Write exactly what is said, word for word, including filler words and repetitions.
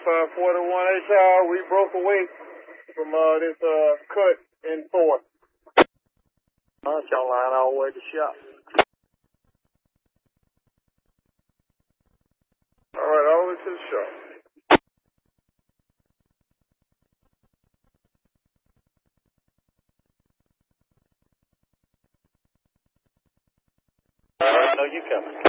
five forty-one H R, we broke away from uh, this uh, cut in fourth. Uh, y'all line all the way to shop. All right, all the way to the shop. All right, I know you coming.